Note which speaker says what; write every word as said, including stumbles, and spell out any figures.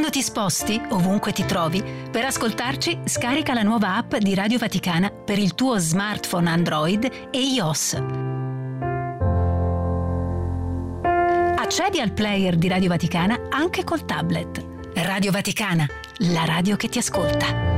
Speaker 1: Quando ti sposti, ovunque ti trovi, per ascoltarci scarica la nuova app di Radio Vaticana per il tuo smartphone Android e iOS. Accedi al player di Radio Vaticana anche col tablet. Radio Vaticana, la radio che ti ascolta.